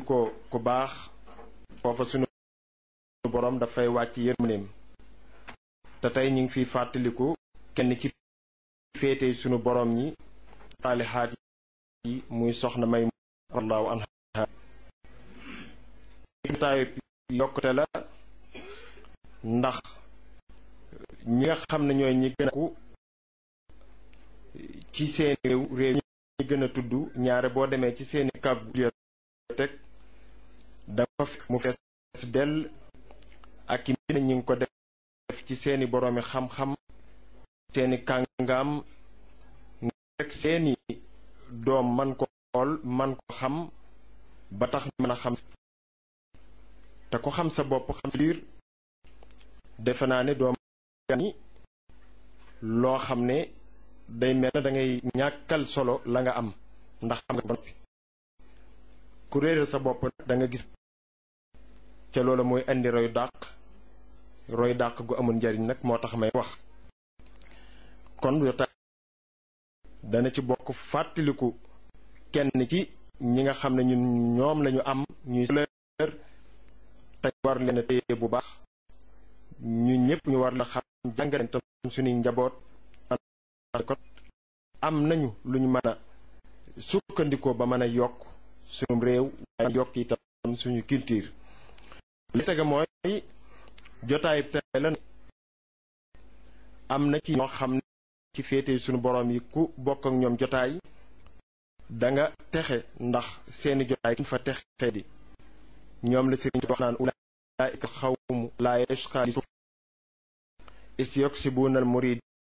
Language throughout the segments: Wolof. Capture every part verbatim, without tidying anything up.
ko ku baax foofa sunu borom dafay wàcc yërmandeem te tey ñu ngi fiy fàttaliku kenn ci féete sunu borom ñi saalihaat yi muy soxna May radiyallahu anha taayu yokkute la ndax ñi nga xam ne ñooy ñi gën a ku ci seeni réew réew ñi gën a tudd ñaare boo demee ci seeni kab bibliothèque dafa fekk mu fees dell ak i mbir ñi ngi ko def ci seeni boroomi xam-xam seeni kàngaam rek seeni doom man ko xool man ko xam ba tax mën a xam te ko xam sa bopp xam sa biir defe naa ne doom gani loo xam ne day mel na da ngay ñàkkal solo la nga am ndax xam nga ba noppi ku réeral sa bopp nag da nga gis ca loolu mooy indi roy dàq roy dàq gu amul njariñ nag moo tax may wax kon yotaay dana ci bokk fàttaliku kenn ci ñi nga xam ne ñun ñoom lañu am ñuy leer te war leen a téye bu baax ñu ñëpp ñu war la xam jàngale tam suñuy njaboot am nañu lu ñu mën a sukkandikoo ba mën a yokk suñu réew waaye yokk itam suñu culture li tege mooy jotaay tey la am na ci ñoo xam ne ci féete suñu boroom yi ku bokk ak ñoom jotaay danga texe ndax seeni jotaay kuñ fa texe di ñoom la sëriñ wax naan ulaa'ika xawmu laa yashqaa isyuksibuuna al murid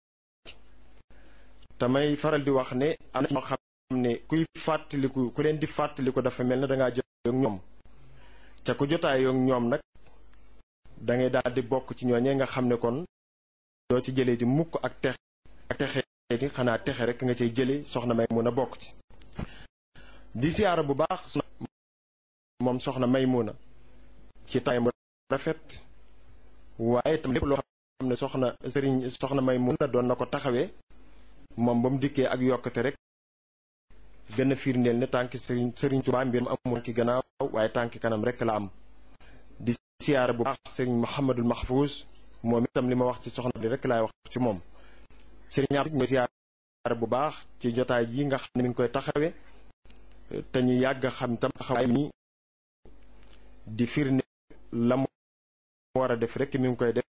tamay faral di wax ne am na ñoo xam ne kuy fàttaliku ku leen di fàttaliku dafa mel ne dangaa jotaay ak ñoom ca ku jotaay ak ñoom nag dangay daal di bokk ci ñooñee nga xam ne kon doo ci jëlee di mukk ak texe ak texe di xanaa texe rek nga cay jële soxna May mun a bokk ci di siyaara bu baax moom soxna Maymuna ci tay mu rafet waaye tam lépp loo xam ne soxna sëriñ soxna Maymuna doon na ko taxawee moom ba mu dikkee ak yokkate rek gën a firndeel ne tànki sëriñ sëriñ Tuubaa mbir mu amul ki gannaaw waaye tànki kanam rek la am di siyaara bu baax sëriñ Muhammadul Mahfuuz moom itam li ma wax ci soxna li rek laay wax ci moom sëriñ Abdou mooy siyaara bu baax ci jotaay ji nga xam ne mi ngi koy taxawee te ñu yàgg xam tam taxawaay ni di firnde la mu war a def rek mi ngi koy def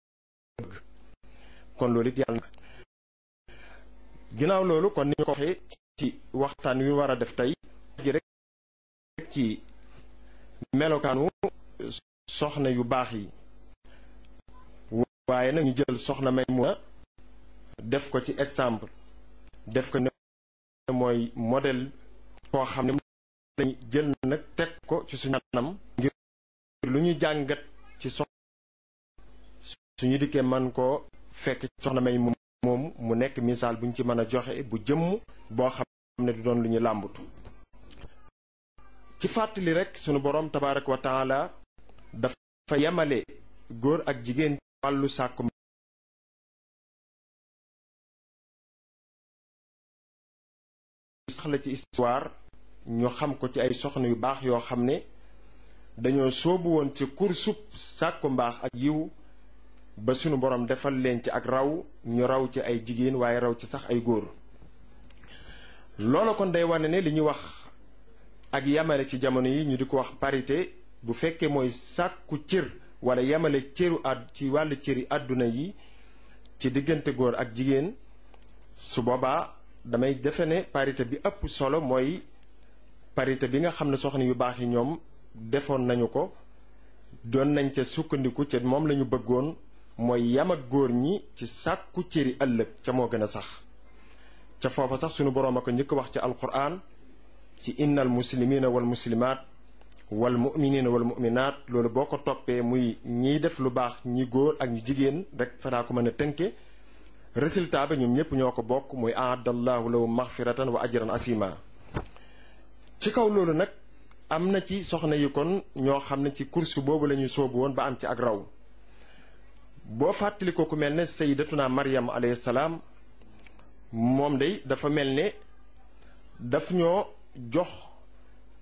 kon loolu it yàlla ginnaaw loolu kon ni ñu ko waxee ci waxtaan wi war a def tey ji rek ci melokaanu soxna yu baax yi waaye nag ñu jël soxna Maymuna def ko ci exemple def ko ne mooy modèle koo xam ne lañu jël nag teg ko ci suñu anam ngir lu ñu jàngat ci soxna suñu dikkee man koo fekk soxna May moom mu nekk misaal bu ñu ci mën a joxe bu jëmm boo xam ne du doon lu ñu làmbatu ci fàttali rek sunu boroom tabaaraka wa taala dafa yemale góor ak jigéen wàllu sàkku sax la ci histoire ñu xam ko ci ay soxna yu baax yoo xam ne dañoo soobu woon ci kursub sàkku mbaax ak yiw ba sunu borom defal leen ci ak raw ñu raw ci ay jigéen waaye raw ci sax ay góor loolu kon day wane ne li ñuy wax ak yamale ci jamono yi ñu di ko wax parité bu fekkee mooy sàkku cër wala yamale cëru àdd ci wàllu cëri àdduna yi ci diggante góor ak jigéen su boobaa damay defe ne parité bi ëpp solo mooy parité bi nga xam ne soxna yu baax yi ñoom defoon nañu ko doon nañ ca sukkandiku ca moom lañu bëggoon mooy yam ak góor ñi ci sàkku cëri ëllëg ca moo gën a sax ca foofa sax sunu boroom a ko njëkk wax ci alquran ci innal muslimina wal muslimaat wal muminina wal muminaat loolu boo ko toppee muy ñiy def lu baax ñi góor ak ñu jigéen rek fanaa ko mën a tënke résultat ba ñoom ñëpp ñoo ko bokk muy aadallahu lahu maxfiratan wa ajran asima ci kaw loolu nag am na ci soxna yi kon ñoo xam ne ci course boobu la ñu soobu woon ba am ci ak raw boo fàttali ko ku mel ne sayyidatuna Maryam alayhi salaam moom day dafa mel ne daf ñoo jox